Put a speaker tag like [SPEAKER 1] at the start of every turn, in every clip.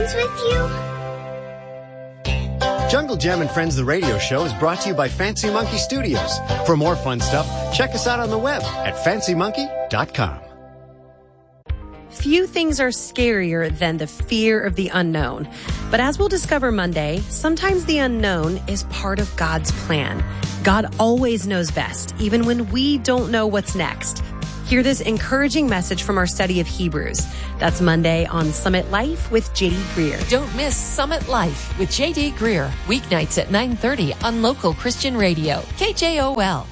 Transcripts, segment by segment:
[SPEAKER 1] friends with you?
[SPEAKER 2] Jungle Gem and Friends, the radio show, is brought to you by Fancy Monkey Studios. For more fun stuff, check us out on the web at fancymonkey.com.
[SPEAKER 3] Few things are scarier than the fear of the unknown. But as we'll discover Monday, sometimes the unknown is part of God's plan. God always knows best, even when we don't know what's next. Hear this encouraging message from our study of Hebrews. That's Monday on Summit Life with J.D. Greer.
[SPEAKER 4] Don't miss Summit Life with J.D. Greer, weeknights at 9:30 on local Christian radio, KJOL.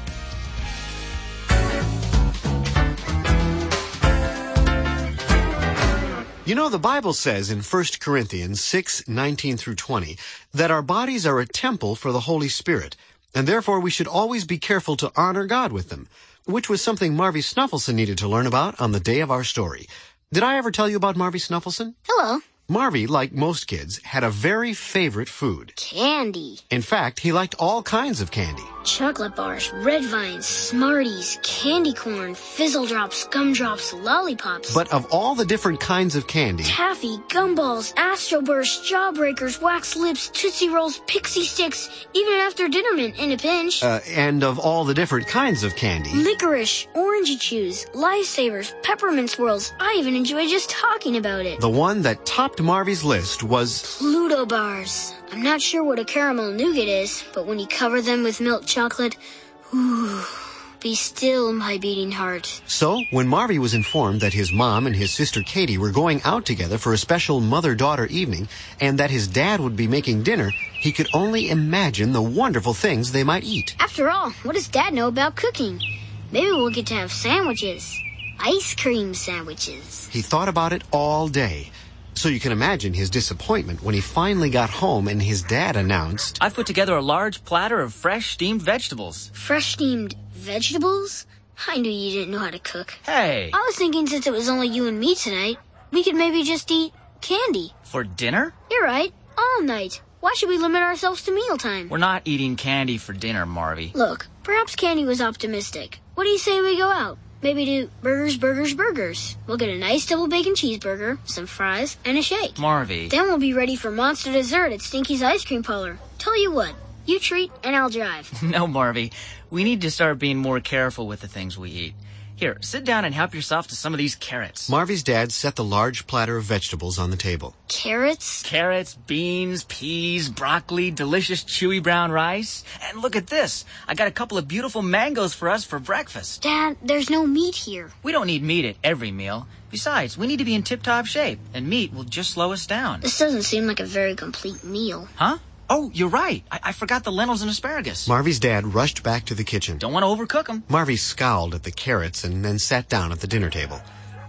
[SPEAKER 2] You know, the Bible says in 1 Corinthians 6:19 through 20 that our bodies are a temple for the Holy Spirit, and therefore we should always be careful to honor God with them, which was something Marvy Snuffleson needed to learn about on the day of our story. Did I ever tell you about Marvy Snuffleson?
[SPEAKER 1] Hello.
[SPEAKER 2] Marvy, like most kids, had a very favorite food.
[SPEAKER 1] Candy.
[SPEAKER 2] In fact, he liked all kinds of candy.
[SPEAKER 1] Chocolate bars, red vines, Smarties, candy corn, fizzle drops, gumdrops, lollipops.
[SPEAKER 2] But of all the different kinds of candy,
[SPEAKER 1] Taffy, gumballs, Astro Burst, Jawbreakers, wax lips, Tootsie Rolls, Pixie Sticks, even after dinner mint in a pinch.
[SPEAKER 2] And of all the different kinds of candy,
[SPEAKER 1] Licorice, Orangey Chews, Lifesavers, Peppermint Swirls. I even enjoy just talking about it.
[SPEAKER 2] the one that topped Marvy's list was
[SPEAKER 1] Pluto bars. I'm not sure what a caramel nougat is, but when you cover them with milk chocolate, ooh, be still my beating heart.
[SPEAKER 2] So, when Marvy was informed that his mom and his sister Katie were going out together for a special mother-daughter evening, and that his dad would be making dinner, he could only imagine the wonderful things they might eat.
[SPEAKER 1] After all, what does Dad know about cooking? Maybe we'll get to have sandwiches. Ice cream sandwiches.
[SPEAKER 2] He thought about it all day. So you can imagine his disappointment when he finally got home and his dad announced,
[SPEAKER 5] I've put together a large platter of fresh steamed vegetables.
[SPEAKER 1] Fresh steamed vegetables? I knew you didn't know how to cook.
[SPEAKER 5] Hey,
[SPEAKER 1] I was thinking since it was only you and me tonight, we could maybe just eat candy.
[SPEAKER 5] for dinner?
[SPEAKER 1] You're right, all night. Why should we limit ourselves to mealtime?
[SPEAKER 5] We're not eating candy for dinner, Marvy.
[SPEAKER 1] Look, perhaps Candy was optimistic. What do you say we go out? Maybe do burgers. We'll get a nice double bacon cheeseburger, some fries, and a shake.
[SPEAKER 5] Marvy.
[SPEAKER 1] Then we'll be ready for monster dessert at Stinky's Ice Cream Parlor. Tell you what, you treat and I'll drive.
[SPEAKER 5] No, Marvy. We need to start being more careful with the things we eat. Here, sit down and help yourself to some of these carrots.
[SPEAKER 2] Marvy's dad set the large platter of vegetables on the table.
[SPEAKER 1] Carrots?
[SPEAKER 5] Carrots, beans, peas, broccoli, delicious chewy brown rice. And look at this. I got a couple of beautiful mangoes for us for breakfast.
[SPEAKER 1] Dad, there's no meat here.
[SPEAKER 5] We don't need meat at every meal. Besides, we need to be in tip-top shape, and meat will just slow us down.
[SPEAKER 1] This doesn't seem like a very complete meal.
[SPEAKER 5] Huh? Oh, you're right. I forgot the lentils and asparagus.
[SPEAKER 2] Marvy's dad rushed back to the kitchen.
[SPEAKER 5] Don't want to overcook them.
[SPEAKER 2] Marvy scowled at the carrots and then sat down at the dinner table.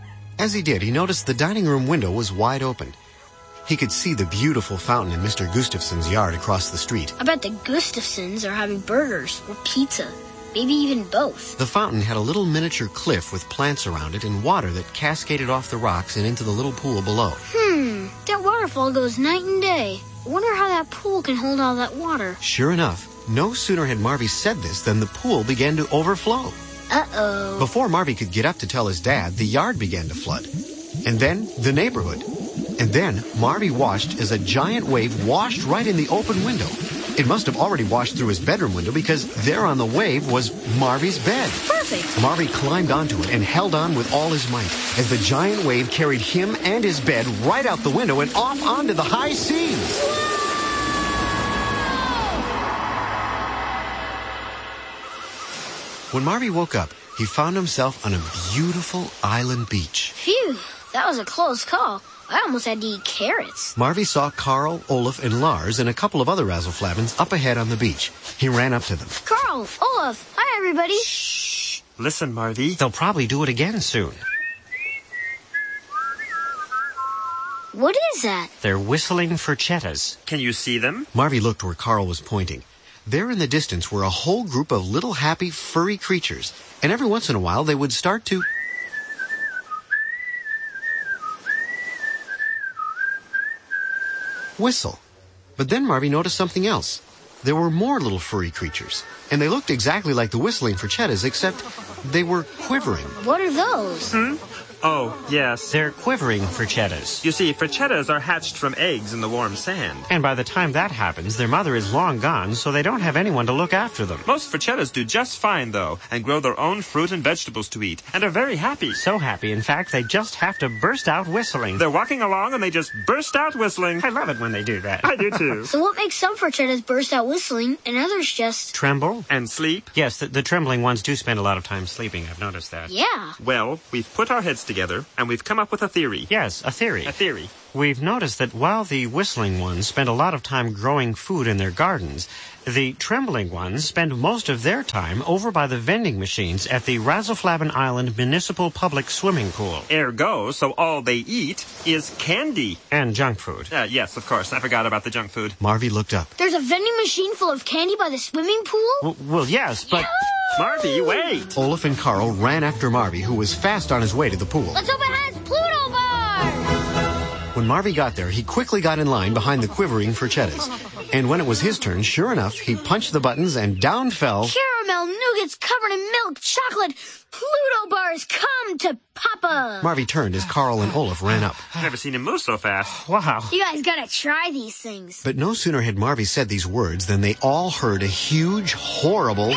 [SPEAKER 2] As he did, he noticed the dining room window was wide open. He could see the beautiful fountain in Mr. Gustafson's yard across the street.
[SPEAKER 1] I bet the Gustafsons are having burgers or pizza. Maybe even both.
[SPEAKER 2] The fountain had a little miniature cliff with plants around it and water that cascaded off the rocks and into the little pool below.
[SPEAKER 1] That waterfall goes night and day. I wonder how that pool can hold all that water.
[SPEAKER 2] Sure enough, no sooner had Marvy said this than the pool began to overflow.
[SPEAKER 1] Uh-oh.
[SPEAKER 2] Before Marvy could get up to tell his dad, the yard began to flood. And then the neighborhood. And then Marvy watched as a giant wave washed right in the open window. It must have already washed through his bedroom window because there on the wave was Marvy's bed.
[SPEAKER 1] Perfect.
[SPEAKER 2] Marvy climbed onto it and held on with all his might as the giant wave carried him and his bed right out the window and off onto the high seas. When Marvy woke up, he found himself on a beautiful island beach.
[SPEAKER 1] Phew, that was a close call. I almost had to eat carrots.
[SPEAKER 2] Marvy saw Carl, Olaf, and Lars and a couple of other razzle-flabbins up ahead on the beach. He ran up to them.
[SPEAKER 1] Carl, Olaf, hi everybody.
[SPEAKER 6] Shh. Listen, Marvy.
[SPEAKER 2] They'll probably do it again soon.
[SPEAKER 1] What is that?
[SPEAKER 7] They're whistling for cheetahs.
[SPEAKER 6] Can you see them?
[SPEAKER 2] Marvy looked where Carl was pointing. There in the distance were a whole group of little happy, furry creatures. And every once in a while, they would start to whistle. But then Marvy noticed something else. There were more little furry creatures, and they looked exactly like the whistling for cheetahs, except they were quivering.
[SPEAKER 1] What are those?
[SPEAKER 6] Oh, yes.
[SPEAKER 7] They're quivering frichettas.
[SPEAKER 6] You see, frichettas are hatched from eggs in the warm sand.
[SPEAKER 7] And by the time that happens, their mother is long gone, so they don't have anyone to look after them.
[SPEAKER 6] Most frichettas do just fine, though, and grow their own fruit and vegetables to eat, and are very happy.
[SPEAKER 7] So happy, in fact, they just have to burst out whistling.
[SPEAKER 6] They're walking along and they just burst out whistling.
[SPEAKER 7] I love it when they do that.
[SPEAKER 6] I do too.
[SPEAKER 1] So what makes some frichettas burst out whistling and others just...
[SPEAKER 7] Tremble?
[SPEAKER 6] And sleep?
[SPEAKER 7] Yes, the trembling ones do spend a lot of time sleeping. I've noticed that.
[SPEAKER 1] Yeah.
[SPEAKER 6] Well, we've put our heads together, and we've come up with a theory.
[SPEAKER 7] Yes, a theory.
[SPEAKER 6] A theory.
[SPEAKER 7] We've noticed that while the whistling ones spend a lot of time growing food in their gardens, the trembling ones spend most of their time over by the vending machines at the Razzleflabbin Island Municipal Public Swimming Pool.
[SPEAKER 6] Ergo, so all they eat is candy.
[SPEAKER 7] And junk food.
[SPEAKER 6] Yes, of course. I forgot about the junk food.
[SPEAKER 2] Marvy looked up.
[SPEAKER 1] There's a vending machine full of candy by the swimming pool?
[SPEAKER 7] Well, yes, but...
[SPEAKER 6] Marvy, wait!
[SPEAKER 2] Olaf and Carl ran after Marvy, who was fast on his way to the pool.
[SPEAKER 1] Let's hope it has Pluto Bar!
[SPEAKER 2] When Marvy got there, he quickly got in line behind the quivering frichettas. And when it was his turn, sure enough, he punched the buttons and down fell...
[SPEAKER 1] Caramel nougats covered in milk chocolate. Pluto Bars, come to Papa!
[SPEAKER 2] Marvy turned as Carl and Olaf ran up.
[SPEAKER 6] Never seen him move so fast.
[SPEAKER 7] Wow.
[SPEAKER 1] You guys gotta try these things.
[SPEAKER 2] But no sooner had Marvy said these words than they all heard a huge, horrible...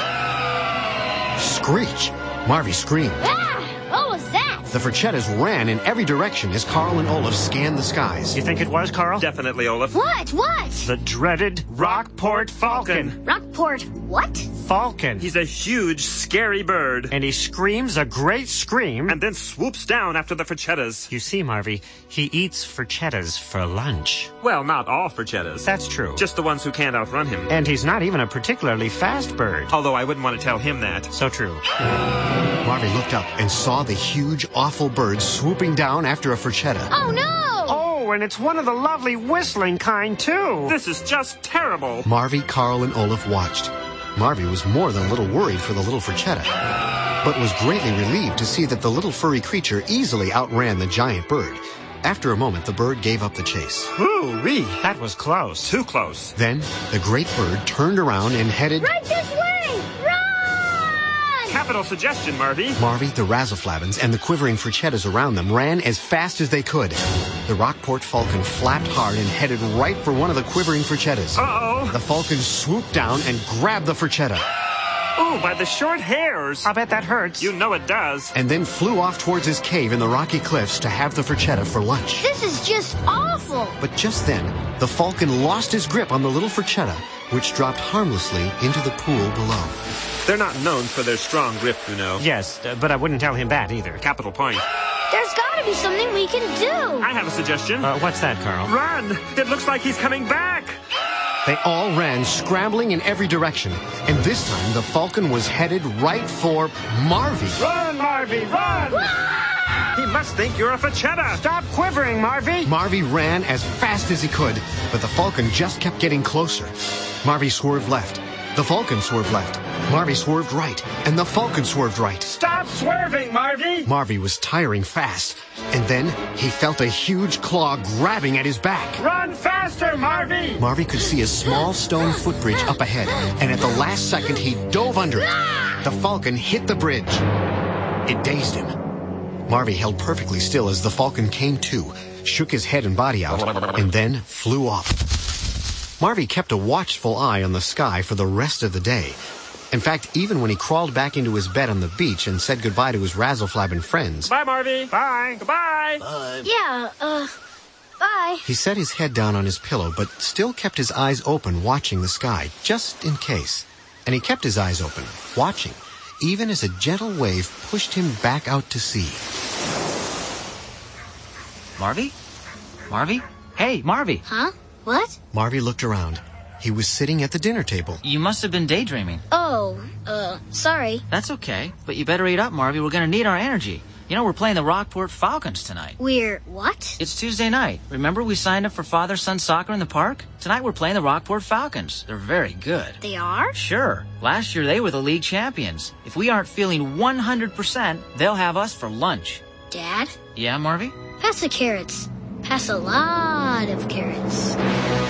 [SPEAKER 2] screech. Marvy screamed.
[SPEAKER 1] Ah! What was that?
[SPEAKER 2] The frichettas ran in every direction as Carl and Olaf scanned the skies.
[SPEAKER 7] You think it was, Carl?
[SPEAKER 6] Definitely, Olaf.
[SPEAKER 1] What?
[SPEAKER 7] The dreaded Rockport Falcon.
[SPEAKER 1] Rockport what?
[SPEAKER 7] Falcon.
[SPEAKER 6] He's a huge, scary bird.
[SPEAKER 7] And he screams a great scream.
[SPEAKER 6] And then swoops down after the frichettas.
[SPEAKER 7] You see, Marvy, he eats frichettas for lunch.
[SPEAKER 6] Well, not all frichettas.
[SPEAKER 7] That's true.
[SPEAKER 6] Just the ones who can't outrun him.
[SPEAKER 7] And he's not even a particularly fast bird.
[SPEAKER 6] Although I wouldn't want to tell him that.
[SPEAKER 7] So true.
[SPEAKER 2] Marvy looked up and saw the huge, awful bird swooping down after a frichetta.
[SPEAKER 1] Oh no!
[SPEAKER 7] Oh, and it's one of the lovely whistling kind, too.
[SPEAKER 6] This is just terrible.
[SPEAKER 2] Marvy, Carl, and Olaf watched. Marvy was more than a little worried for the little fricchetta, but was greatly relieved to see that the little furry creature easily outran the giant bird. After a moment, the bird gave up the chase.
[SPEAKER 6] Ooh-wee.
[SPEAKER 7] That was close.
[SPEAKER 6] Too close.
[SPEAKER 2] Then, the great bird turned around and headed...
[SPEAKER 1] Right this way! Run!
[SPEAKER 6] Capital suggestion, Marvy.
[SPEAKER 2] Marvy, the Razzleflabbins, and the quivering frichettas around them ran as fast as they could. The Rockport Falcon flapped hard and headed right for one of the quivering frichettas.
[SPEAKER 6] Uh-oh.
[SPEAKER 2] The Falcon swooped down and grabbed the frichetta,
[SPEAKER 6] Ooh, by the short hairs.
[SPEAKER 7] I bet that hurts.
[SPEAKER 6] You know it does.
[SPEAKER 2] and then flew off towards his cave in the rocky cliffs to have the frichetta for lunch.
[SPEAKER 1] This is just awful!
[SPEAKER 2] But just then, the Falcon lost his grip on the little frichetta, which dropped harmlessly into the pool below.
[SPEAKER 6] They're not known for their strong grip, you know.
[SPEAKER 7] Yes, but I wouldn't tell him that either.
[SPEAKER 6] Capital point.
[SPEAKER 1] There's gotta be something we can do!
[SPEAKER 6] I have a suggestion.
[SPEAKER 7] What's that, Carl?
[SPEAKER 6] Run! It looks like he's coming back.
[SPEAKER 2] They all ran, scrambling in every direction, and this time the Falcon was headed right for Marvy.
[SPEAKER 7] Run, Marvy, run!
[SPEAKER 6] He must think you're a fricchetta.
[SPEAKER 7] Stop quivering, Marvy!
[SPEAKER 2] Marvy ran as fast as he could, but the Falcon just kept getting closer. Marvy swerved left. The Falcon swerved left. Marvy swerved right, and the Falcon swerved right.
[SPEAKER 7] Stop swerving, Marvy!
[SPEAKER 2] Marvy was tiring fast, and then he felt a huge claw grabbing at his back.
[SPEAKER 7] Run faster, Marvy!
[SPEAKER 2] Marvy could see a small stone footbridge up ahead, and at the last second he dove under it. The Falcon hit the bridge. It dazed him. Marvy held perfectly still as the Falcon came to, shook his head and body out, and then flew off. Marvy kept a watchful eye on the sky for the rest of the day. In fact, even when he crawled back into his bed on the beach and said goodbye to his Razzleflabbin friends,
[SPEAKER 6] Bye, Marvy.
[SPEAKER 7] Bye.
[SPEAKER 6] Goodbye.
[SPEAKER 1] Yeah, bye.
[SPEAKER 2] he set his head down on his pillow, but still kept his eyes open, watching the sky, just in case. And he kept his eyes open, watching, even as a gentle wave pushed him back out to sea.
[SPEAKER 5] Marvy? Marvy? Hey, Marvy.
[SPEAKER 1] Huh? What?
[SPEAKER 2] Marvy looked around. He was sitting at the dinner table.
[SPEAKER 5] You must have been daydreaming.
[SPEAKER 1] Oh, sorry.
[SPEAKER 5] That's okay. But you better eat up, Marvy. We're going to need our energy. You know, we're playing the Rockport Falcons tonight.
[SPEAKER 1] We're what?
[SPEAKER 5] It's Tuesday night. Remember we signed up for father-son soccer in the park? Tonight we're playing the Rockport Falcons. They're very good.
[SPEAKER 1] They are?
[SPEAKER 5] Sure. Last year they were the league champions. If we aren't feeling 100%, they'll have us for lunch.
[SPEAKER 1] Dad?
[SPEAKER 5] Yeah, Marvy?
[SPEAKER 1] Pass the carrots. Pass a lot of carrots.